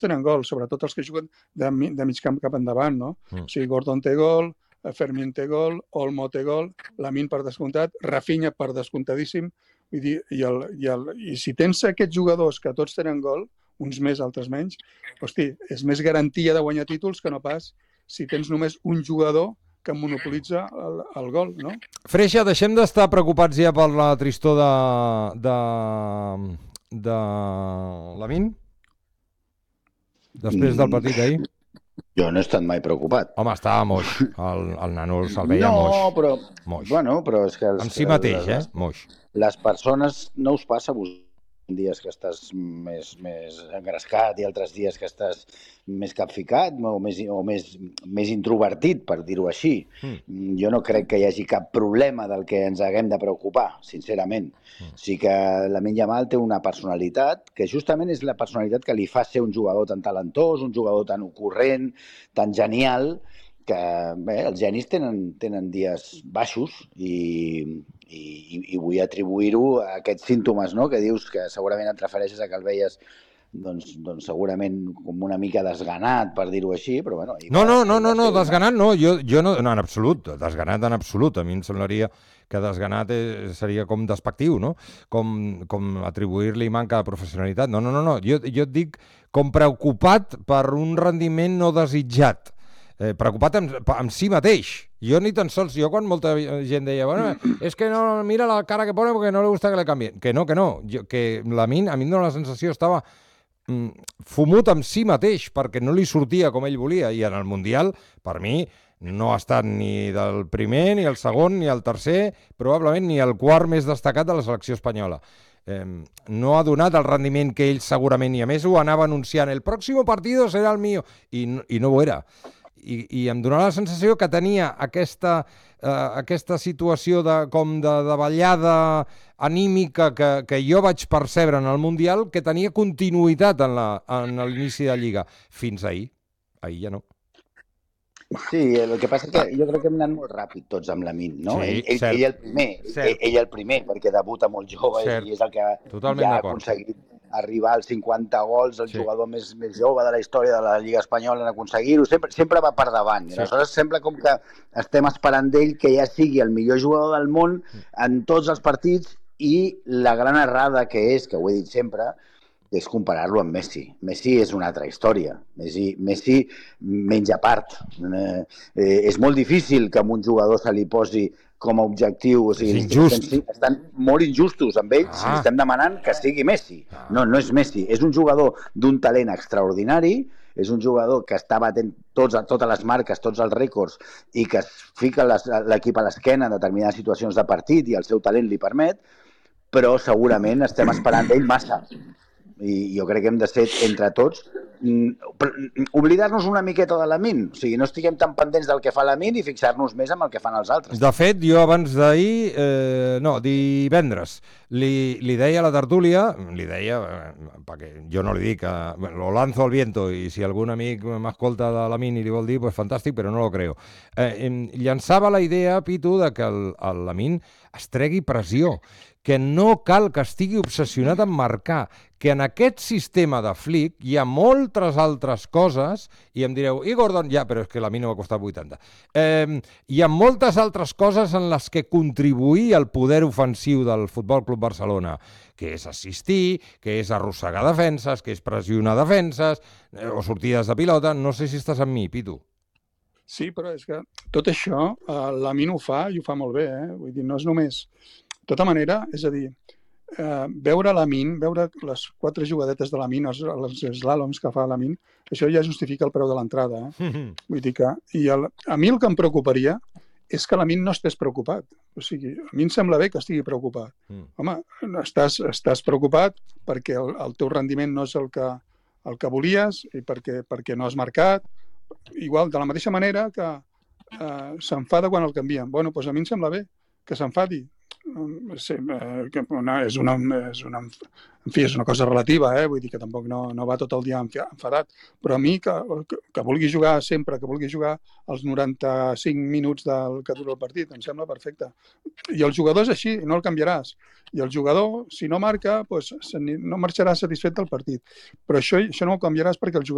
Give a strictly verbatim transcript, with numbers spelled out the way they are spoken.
tenen gol, sobretot els que juguen de, de mig camp cap endavant, no? Mm. O sigui, Gordon té gol, Fermín té gol, Olmo té gol, Lamine per descomptat, Rafinha per descomptadíssim, vull dir, i, el, i, el, i si tens aquests jugadors que tots tenen gol, uns més, altres menys, hosti, és més garantia de guanyar títols que no pas si tens només un jugador que monopolitza el, el gol, no? Freixa, deixem d'estar preocupats ja per la tristor de, de, de Lamine? Després del partit d'ahir? Jo no he estat mai preocupat. Home, estava moix. El, el nano se'l veia no, moix. No, però... Moix. Bueno, però és que... Els, en si mateix, les, eh? Moix. Les persones no us passa a vos dies que estàs més, més engrescat i altres dies que estàs més capficat o més, o més, més introvertit, per dir-ho així. Mm. Jo no crec que hi hagi cap problema del que ens haguem de preocupar, sincerament. Mm. Sí que Lamine Yamal té una personalitat que justament és la personalitat que li fa ser un jugador tan talentós, un jugador tan ocorrent, tan genial, que bé, els genis tenen, tenen dies baixos i, i, i vull atribuir-ho a aquests símptomes, no?, que dius que segurament et refereixes a que el veies doncs, doncs segurament com una mica desganat, per dir-ho així, però bueno... No, no, no, no, no, desganat no, jo, jo no, no, en absolut, desganat en absolut, a mi em semblaria que desganat seria com despectiu, no?, com, com atribuir-li manca de professionalitat, no, no, no, no. Jo, jo et dic com preocupat per un rendiment no desitjat, eh, preocupat amb, amb si mateix. Jo ni tan sols, jo quan molta gent deia, bueno, és que no, mira la cara que pone porque no le gusta que le cambien. Que no, que no, jo, que Lamine, a mi em dóna la sensació, estava mm, fumut amb si mateix, perquè no li sortia com ell volia, i en el Mundial, per mi, no ha estat ni del primer, ni el segon, ni el tercer, probablement ni el quart més destacat de la selecció espanyola. Eh, no ha donat el rendiment que ell segurament, i a més ho anava anunciant, el pròxim partido serà el mío, i, i no ho era. I, i em donava la sensació que tenia aquesta, eh, aquesta situació de, com de, de ballada anímica que, que jo vaig percebre en el Mundial, que tenia continuïtat en, la, en l'inici de Lliga. Fins ahir. Ahir ja no. Sí, el que passa és que jo crec que hem anat molt ràpid tots amb Lamine, no? Sí, ell, ell, ell el primer, ell, ell el primer, perquè debuta molt jove cert. I és el que totalment ja ha aconseguit arribar als cinquanta gols, el sí. jugador més, més jove de la història de la Lliga Espanyola en aconseguir-ho, sempre, sempre va per davant. I sí. Aleshores sembla com que estem esperant d'ell que ja sigui el millor jugador del món en tots els partits, i la gran errada que és, que ho he dit sempre, és comparar-lo amb Messi. Messi és una altra història. Messi, Messi menja part. Eh, eh, és molt difícil que a un jugador se li posi com a objectiu. O sigui, estem, estan molt injustos amb ells ah. si estem demanant que sigui Messi. No, no és Messi. És un jugador d'un talent extraordinari, és un jugador que està batent tots, totes les marques, tots els rècords, i que es fica l'equip a l'esquena en determinades situacions de partit i el seu talent li permet, però segurament estem esperant d'ell massa. I jo crec que hem de ser, entre tots, oblidar-nos una miqueta de Lamine. O sigui, no estiguem tan pendents del que fa Lamine i fixar-nos més en el que fan els altres. De fet, jo abans d'ahir, eh, no, divendres, li, li deia a la tertúlia, li deia, eh, perquè jo no li dic, eh, lo lanzo al viento, i si algun amic m'escolta de Lamine i li vol dir, pues fantàstic, però no lo creo. Eh, llançava la idea, Pitu, de que el, el Lamine es tregui pressió, que no cal que estigui obsessionat en marcar, que en aquest sistema de Flick hi ha moltes altres coses, i em direu, i Gordon, ja, però és que la mi no va costar vuitanta. Eh, hi ha moltes altres coses en les que contribuir al poder ofensiu del Futbol Club Barcelona, que és assistir, que és arrossegar defenses, que és pressionar defenses, eh, o sortides de pilota. No sé si estàs amb mi, Pitu. Sí, però és que tot això eh, Lamine ho fa, i ho fa molt bé, eh? Vull dir, no és només... De tota manera, és a dir, eh, veure Lamine, veure les quatre jugadetes de Lamine, els, els slàloms que fa Lamine, això ja justifica el preu de l'entrada. Eh? Mm-hmm. Vull dir que... I el, a mi el que em preocuparia és que Lamine no estés preocupat. O sigui, a mi em sembla bé que estigui preocupat. Mm. Home, estàs, estàs preocupat perquè el, el teu rendiment no és el que, el que volies i perquè, perquè no has marcat. Igual, de la mateixa manera que eh, s'enfada quan el canvien. Bueno, doncs a mi em sembla bé que s'enfadi. Sí, que una, és, una, és, una, en fi, és una cosa relativa, eh? Vull dir que tampoc no, no va tot el dia enfadat, però a mi que, que, que vulgui jugar sempre, que vulgui jugar els noranta-cinc minuts del que dura el partit, em sembla perfecte. I el jugador és així, no el canviaràs. I el jugador, si no marca, doncs, no marxarà satisfet del partit. Però això, això no ho canviaràs perquè el jugador